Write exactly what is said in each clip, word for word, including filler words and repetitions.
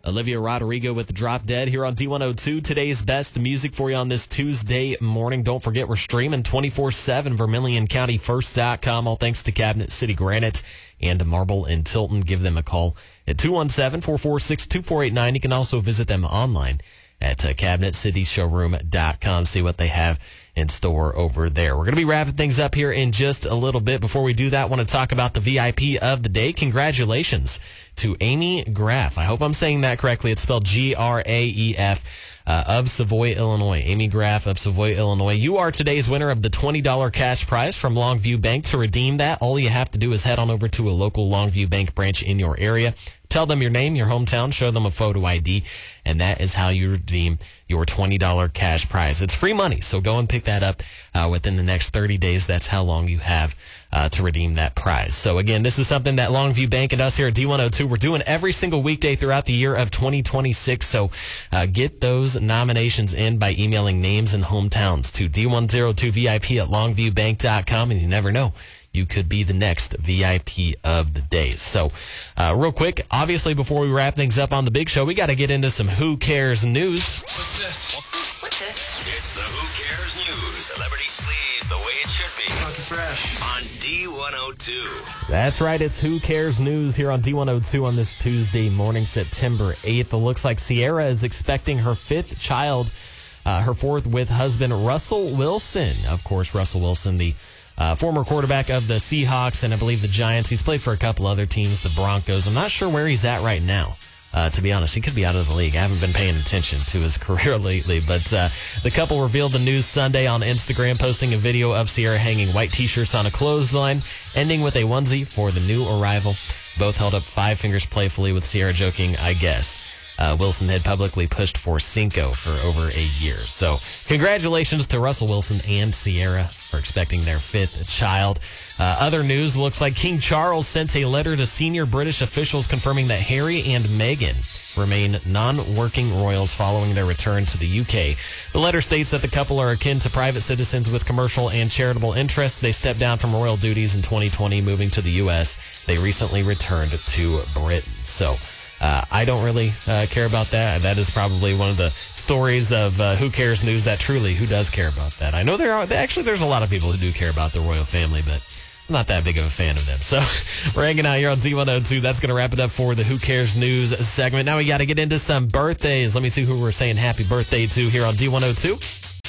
Olivia Rodrigo with Drop Dead here on D one oh two. Today's best music for you on this Tuesday morning. Don't forget, we're streaming twenty-four seven, Vermilion County First dot com. All thanks to Cabinet City Granite and Marble in Tilton. Give them a call at two one seven, four four six, two four eight nine. You can also visit them online at uh, cabinet city showroom dot com. See what they have in store over there. We're going to be wrapping things up here in just a little bit. Before we do that, I want to talk about the V I P of the day. Congratulations to Amy Graff. I hope I'm saying that correctly. It's spelled G R A E F. Uh, of Savoy, Illinois. Amy Graff of Savoy, Illinois. You are today's winner of the twenty dollars cash prize from Longview Bank. To redeem that, all you have to do is head on over to a local Longview Bank branch in your area. Tell them your name, your hometown, show them a photo I D, and that is how you redeem your twenty dollars cash prize. It's free money, so go and pick that up uh, within the next thirty days. That's how long you have uh, to redeem that prize. So again, this is something that Longview Bank and us here at D one oh two, we're doing every single weekday throughout the year of twenty twenty-six. So uh, get those nominations in by emailing names and hometowns to D one oh two V I P at longview bank dot com, and you never know, you could be the next V I P of the day. So, uh, real quick, obviously, before we wrap things up on the big show, we got to get into some Who Cares news. What's this? What's this? What's this? It's the Who Cares News. Celebrity sleaze the way it should be. Funky Fresh. On D one oh two. That's right. It's Who Cares News here on D one oh two on this Tuesday morning, September eighth. It looks like Ciara is expecting her fifth child, uh, her fourth with husband Russell Wilson. Of course, Russell Wilson, the Uh, former quarterback of the Seahawks and I believe the Giants. He's played for a couple other teams, the Broncos. I'm not sure where he's at right now. Uh, to be honest, he could be out of the league. I haven't been paying attention to his career lately. But uh, the couple revealed the news Sunday on Instagram, posting a video of Ciara hanging white T-shirts on a clothesline, ending with a onesie for the new arrival. Both held up five fingers playfully, with Ciara joking, "I guess." Uh, Wilson had publicly pushed for Cinco for over a year. So congratulations to Russell Wilson and Ciara for expecting their fifth child. Uh, other news, looks like King Charles sent a letter to senior British officials confirming that Harry and Meghan remain non-working royals following their return to the U K. The letter states that the couple are akin to private citizens with commercial and charitable interests. They stepped down from royal duties in twenty twenty, moving to the U S. They recently returned to Britain. So Uh, I don't really uh, care about that. That is probably one of the stories of uh, Who Cares News that truly, who does care about that? I know there are, actually there's a lot of people who do care about the royal family, but I'm not that big of a fan of them. So we're hanging out here on D one oh two. That's going to wrap it up for the Who Cares News segment. Now we got to get into some birthdays. Let me see who we're saying happy birthday to here on D one oh two.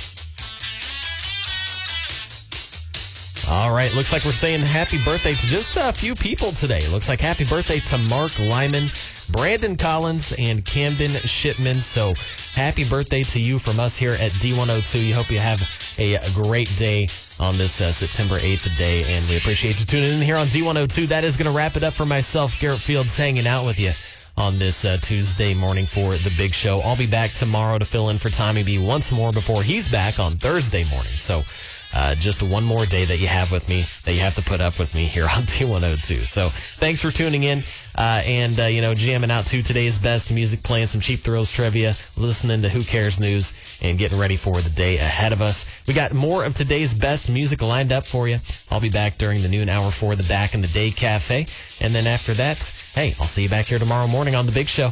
All right, looks like we're saying happy birthday to just a few people today. Looks like happy birthday to Mark Lyman, Brandon Collins, and Camden Shipman. So happy birthday to you from us here at D one oh two. You hope you have a great day on this uh, September eighth day, and we appreciate you tuning in here on D one oh two. That is going to wrap it up for myself, Garrett Fields, hanging out with you on this uh, Tuesday morning for the big show. I'll be back tomorrow to fill in for Tommy B once more before he's back on Thursday morning. So Uh, just one more day that you have with me, that you have to put up with me here on D one oh two. So thanks for tuning in uh, and, uh, you know, jamming out to today's best music, playing some Cheap Thrills trivia, listening to Who Cares News, and getting ready for the day ahead of us. We got more of today's best music lined up for you. I'll be back during the noon hour for the Back in the Day Cafe. And then after that, hey, I'll see you back here tomorrow morning on The Big Show.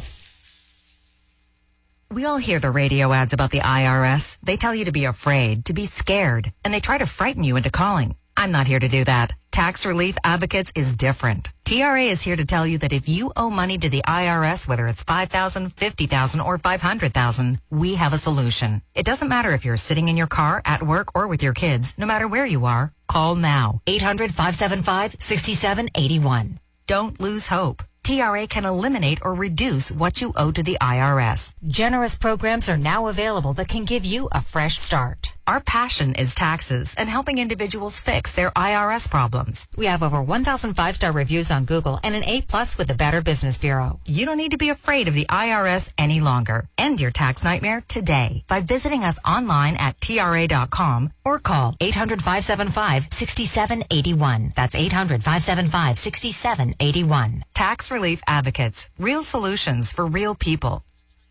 We all hear the radio ads about the I R S. They tell you to be afraid, to be scared, and they try to frighten you into calling. I'm not here to do that. Tax Relief Advocates is different. T R A is here to tell you that if you owe money to the I R S, whether it's five thousand dollars, fifty thousand dollars, or five hundred thousand dollars, we have a solution. It doesn't matter if you're sitting in your car, at work, or with your kids. No matter where you are, call now. eight hundred, five seven five, six seven eight one. Don't lose hope. T R A can eliminate or reduce what you owe to the I R S. Generous programs are now available that can give you a fresh start. Our passion is taxes and helping individuals fix their I R S problems. We have over one thousand five-star reviews on Google and an A plus with the Better Business Bureau. You don't need to be afraid of the I R S any longer. End your tax nightmare today by visiting us online at T R A dot com or call eight hundred, five seven five, six seven eight one. That's eight hundred, five seven five, six seven eight one. Tax Relief Advocates. Real solutions for real people.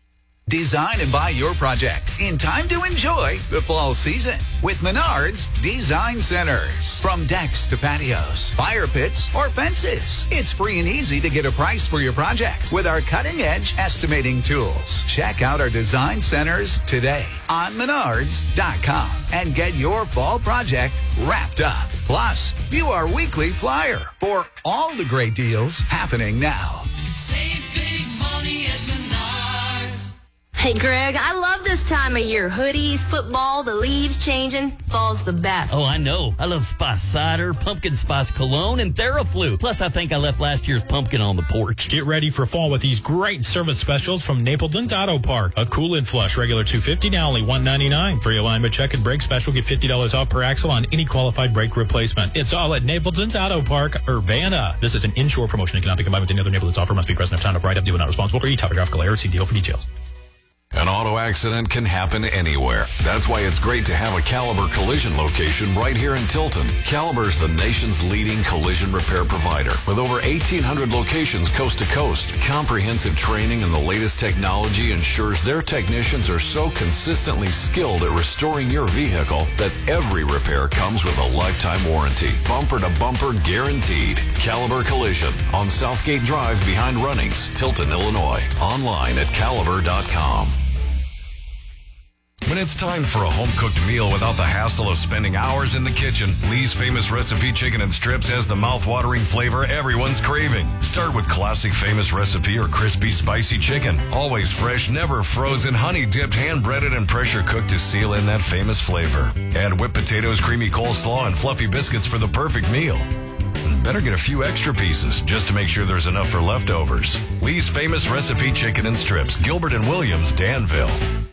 Design and buy your project in time to enjoy the fall season with Menards Design Centers. From decks to patios, fire pits, or fences, it's free and easy to get a price for your project with our cutting-edge estimating tools. Check out our design centers today on menards dot com and get your fall project wrapped up. Plus, view our weekly flyer for all the great deals happening now. Save big money at Menards. Hey, Greg, I love this time of year. Hoodies, football, the leaves changing. Fall's the best. Oh, I know. I love spice cider, pumpkin spice cologne, and Theraflu. Plus, I think I left last year's pumpkin on the porch. Get ready for fall with these great service specials from Napleton's Auto Park. A cool and flush, regular two hundred fifty dollars, now only one hundred ninety-nine dollars. Free alignment check and brake special, get fifty dollars off per axle on any qualified brake replacement. It's all at Napleton's Auto Park, Urbana. This is an inshore promotion. It cannot be combined with any other Napleton's offer. Must be present at time of write-up. Dealer not responsible for e-topographical error. See deal for details. An auto accident can happen anywhere. That's why it's great to have a Caliber collision location right here in Tilton. Caliber's the nation's leading collision repair provider. With over eighteen hundred locations coast to coast, comprehensive training and the latest technology ensures their technicians are so consistently skilled at restoring your vehicle that every repair comes with a lifetime warranty. Bumper to bumper guaranteed. Caliber Collision on Southgate Drive behind Runnings, Tilton, Illinois. Online at caliber dot com. When it's time for a home-cooked meal without the hassle of spending hours in the kitchen, Lee's Famous Recipe Chicken and Strips has the mouth-watering flavor everyone's craving. Start with classic Famous Recipe or crispy, spicy chicken. Always fresh, never frozen, honey-dipped, hand-breaded, and pressure-cooked to seal in that famous flavor. Add whipped potatoes, creamy coleslaw, and fluffy biscuits for the perfect meal. Better get a few extra pieces just to make sure there's enough for leftovers. Lee's Famous Recipe Chicken and Strips, Gilbert and Williams, Danville.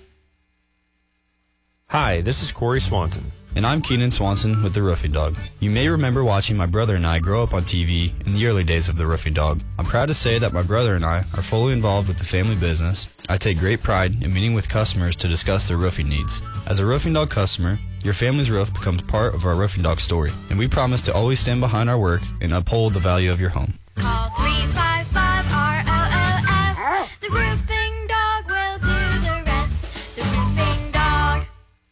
Hi, this is Corey Swanson. And I'm Keenan Swanson with The Roofing Dog. You may remember watching my brother and I grow up on T V in the early days of The Roofing Dog. I'm proud to say that my brother and I are fully involved with the family business. I take great pride in meeting with customers to discuss their roofing needs. As a Roofing Dog customer, your family's roof becomes part of our Roofing Dog story, and we promise to always stand behind our work and uphold the value of your home. Call three five five R O O F. The Roofing Dog will do the rest. The Roofing Dog.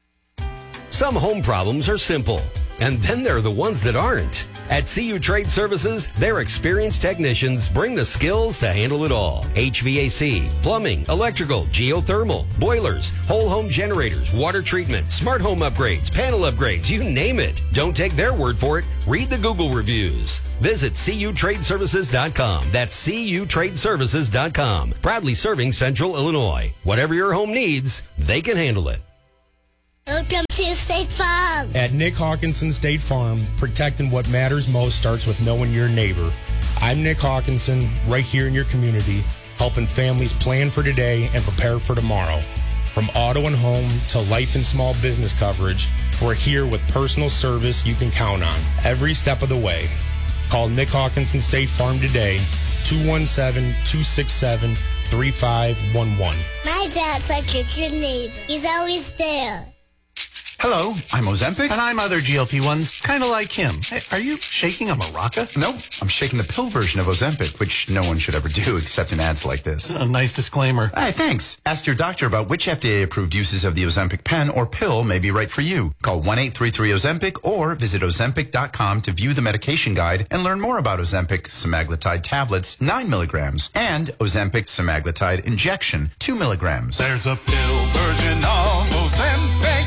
Some home problems are simple, and then there are the ones that aren't. At C U Trade Services, their experienced technicians bring the skills to handle it all. H V A C, plumbing, electrical, geothermal, boilers, whole home generators, water treatment, smart home upgrades, panel upgrades, you name it. Don't take their word for it. Read the Google reviews. Visit C U Trade Services dot com. That's C U Trade Services dot com. Proudly serving Central Illinois. Whatever your home needs, they can handle it. Welcome to State Farm. At Nick Hawkinson State Farm, protecting what matters most starts with knowing your neighbor. I'm Nick Hawkinson, right here in your community, helping families plan for today and prepare for tomorrow. From auto and home to life and small business coverage, we're here with personal service you can count on every step of the way. Call Nick Hawkinson State Farm today, two one seven, two six seven, three five one one. My dad's like a good neighbor. He's always there. Hello, I'm Ozempic. And I'm other G L P ones, kind of like him. Hey, are you shaking a maraca? Nope, I'm shaking the pill version of Ozempic, which no one should ever do except in ads like this. A nice disclaimer. Hey, thanks. Ask your doctor about which F D A-approved uses of the Ozempic pen or pill may be right for you. Call one eight three three Ozempic or visit ozempic dot com to view the medication guide and learn more about Ozempic semaglutide tablets, nine milligrams, and Ozempic semaglutide injection, two milligrams. There's a pill version of Ozempic.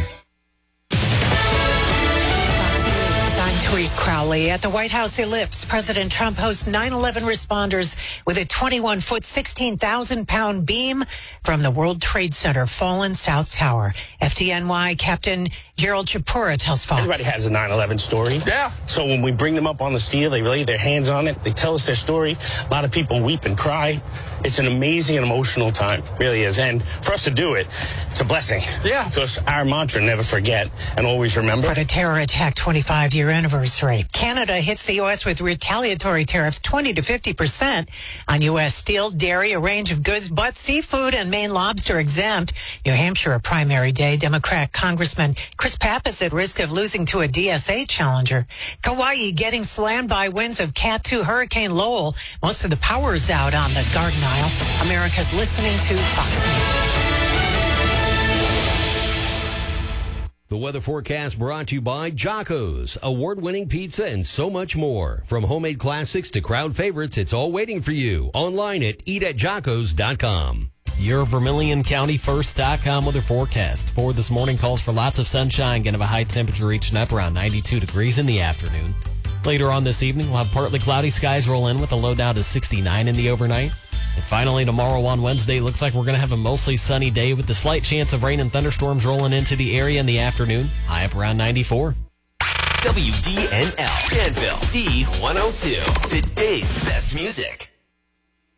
Therese Crowley. At the White House ellipse, President Trump hosts nine eleven responders with a twenty-one foot, sixteen thousand pound beam from the World Trade Center fallen South Tower. F D N Y Captain Gerald Chapura tells Fox. Everybody has a nine eleven story. Yeah. So when we bring them up on the steel, they lay their hands on it. They tell us their story. A lot of people weep and cry. It's an amazing and emotional time. It really is. And for us to do it, it's a blessing. Yeah. Because our mantra, never forget and always remember. For the terror attack twenty-five year anniversary, Canada hits the U S with retaliatory tariffs twenty to fifty percent on U S steel, dairy, a range of goods, but seafood and Maine lobster exempt. New Hampshire, a primary day. Democrat Congressman Chris Pappas at risk of losing to a D S A challenger. Kauai getting slammed by winds of Cat two Hurricane Lowell. Most of the power is out on the Garden Isle. America's listening to Fox News. The weather forecast brought to you by Jocko's, award-winning pizza and so much more. From homemade classics to crowd favorites, it's all waiting for you. Online at eat at jockos dot com. Your Vermilion County First dot com weather forecast for this morning calls for lots of sunshine. Going to have a high temperature reaching up around ninety-two degrees in the afternoon. Later on this evening, we'll have partly cloudy skies roll in with a low down to sixty-nine in the overnight. And finally, tomorrow on Wednesday, looks like we're going to have a mostly sunny day with the slight chance of rain and thunderstorms rolling into the area in the afternoon. High up around ninety-four. W D N L, Danville, D one oh two. Today's best music.